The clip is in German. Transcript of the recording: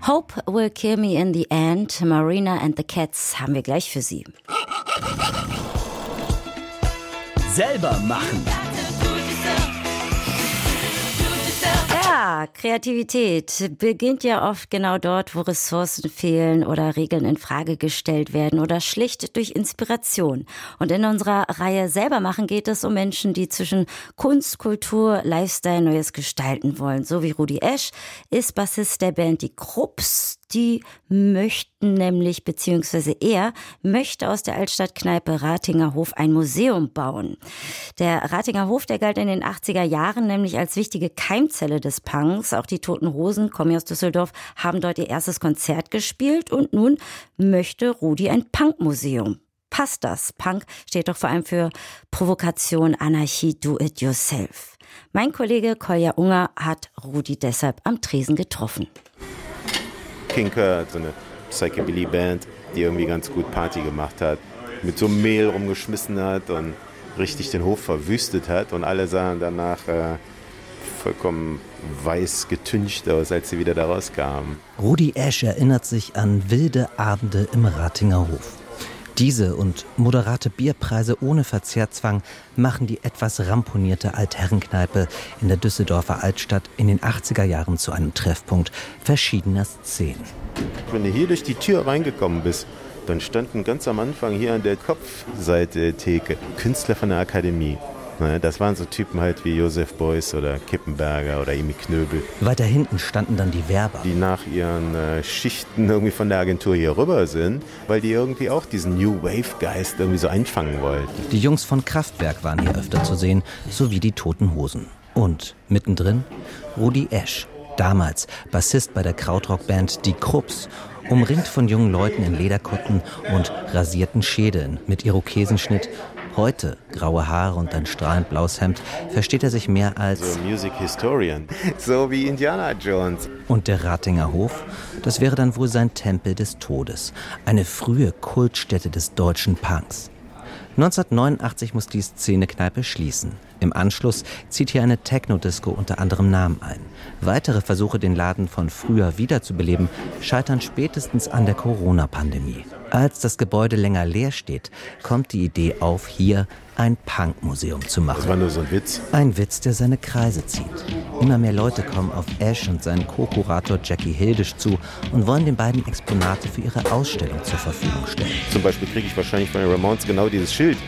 Hope Will Kill Me in the End, Marina and the Cats haben wir gleich für Sie. Selber machen. Ja, Kreativität beginnt ja oft genau dort, wo Ressourcen fehlen oder Regeln in Frage gestellt werden oder schlicht durch Inspiration. Und in unserer Reihe Selber machen geht es um Menschen, die zwischen Kunst, Kultur, Lifestyle Neues gestalten wollen. So wie Rudi Esch ist Bassist der Band Die Krupps. Die möchten nämlich, beziehungsweise er möchte aus der Altstadtkneipe Ratinger Hof ein Museum bauen. Der Ratinger Hof, der galt in den 80er Jahren nämlich als wichtige Keimzelle des Punks. Auch die Toten Hosen, kommen ja aus Düsseldorf, haben dort ihr erstes Konzert gespielt und nun möchte Rudi ein Punkmuseum. Passt das? Punk steht doch vor allem für Provokation, Anarchie, Do-it-yourself. Mein Kollege Kolja Unger hat Rudi deshalb am Tresen getroffen. Kinker, so eine Psychobilly-Band, die irgendwie ganz gut Party gemacht hat, mit so Mehl rumgeschmissen hat und richtig den Hof verwüstet hat und alle sahen danach vollkommen weiß getüncht aus, als sie wieder da rauskamen. Rudi Esch erinnert sich an wilde Abende im Ratinger Hof. Diese und moderate Bierpreise ohne Verzehrzwang machen die etwas ramponierte Altherrenkneipe in der Düsseldorfer Altstadt in den 80er Jahren zu einem Treffpunkt verschiedener Szenen. Wenn du hier durch die Tür reingekommen bist, dann standen ganz am Anfang hier an der Kopfseite Theke Künstler von der Akademie. Das waren so Typen halt wie Josef Beuys oder Kippenberger oder Imi Knöbel. Weiter hinten standen dann die Werber, die nach ihren Schichten irgendwie von der Agentur hier rüber sind, weil die irgendwie auch diesen New Wave-Geist irgendwie so einfangen wollten. Die Jungs von Kraftwerk waren hier öfter zu sehen, sowie die Toten Hosen. Und mittendrin Rudi Esch, damals Bassist bei der Krautrock-Band Die Krupps, umringt von jungen Leuten in Lederkutten und rasierten Schädeln mit Irokesenschnitt. Heute, graue Haare und ein strahlend blaues Hemd, versteht er sich mehr als so Music Historian, so wie Indiana Jones. Und der Ratinger Hof, das wäre dann wohl sein Tempel des Todes, eine frühe Kultstätte des deutschen Punks. 1989 muss die Szenekneipe schließen. Im Anschluss zieht hier eine Techno-Disco unter anderem Namen ein. Weitere Versuche, den Laden von früher wiederzubeleben, scheitern spätestens an der Corona-Pandemie. Als das Gebäude länger leer steht, kommt die Idee auf, hier ein Punkmuseum zu machen. Das war nur so ein Witz. Ein Witz, der seine Kreise zieht. Immer mehr Leute kommen auf Esch und seinen Co-Kurator Jackie Hildisch zu und wollen den beiden Exponate für ihre Ausstellung zur Verfügung stellen. Zum Beispiel kriege ich wahrscheinlich von den Ramones genau dieses Schild